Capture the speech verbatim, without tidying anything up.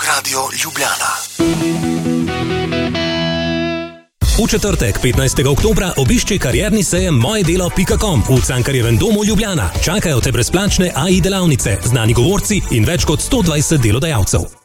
Radio Ljubljana. V četrtek, petnajstega oktobra, obišči karierni sejem moje delo pika com v Cankarjevem domu Ljubljana. Čakajo te brezplačne A I delavnice, znani govorci in več kot sto dvajset delodajalcev.